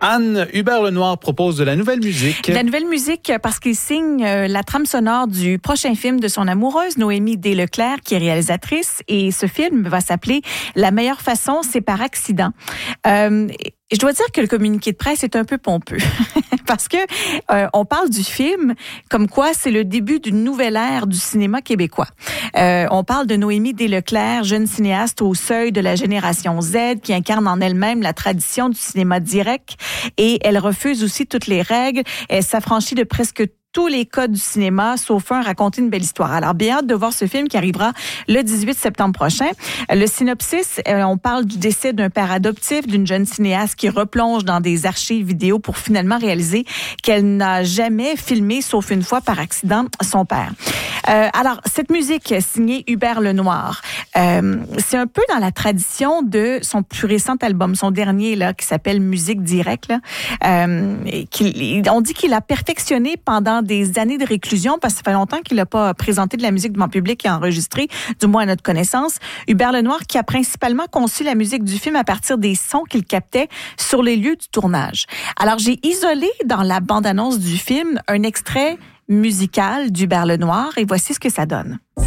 Anne, Hubert Lenoir propose de la nouvelle musique. De la nouvelle musique parce qu'il signe la trame sonore du prochain film de son amoureuse, Noémie Desleclerc, qui est réalisatrice. Et ce film va s'appeler « La meilleure façon, c'est par accident ». Je dois dire que le communiqué de presse est un peu pompeux parce que on parle du film comme quoi c'est le début d'une nouvelle ère du cinéma québécois. On parle de Noémie Desleclerc, jeune cinéaste au seuil de la génération Z qui incarne en elle-même la tradition du cinéma direct et elle refuse aussi toutes les règles. Elle s'affranchit de presque tous les codes du cinéma, sauf un, raconter une belle histoire. Alors, bien hâte de voir ce film qui arrivera le 18 septembre prochain. Le synopsis, on parle du décès d'un père adoptif, d'une jeune cinéaste qui replonge dans des archives vidéo pour finalement réaliser qu'elle n'a jamais filmé, sauf une fois par accident, son père. Alors, cette musique signée Hubert Lenoir, c'est un peu dans la tradition de son plus récent album, son dernier là, qui s'appelle Musique Directe. Là, on dit qu'il a perfectionné pendant des années de réclusion parce que ça fait longtemps qu'il n'a pas présenté de la musique devant public et enregistré, du moins à notre connaissance. Hubert Lenoir qui a principalement conçu la musique du film à partir des sons qu'il captait sur les lieux du tournage. Alors, j'ai isolé dans la bande-annonce du film un extrait musical d'Hubert Lenoir et voici ce que ça donne.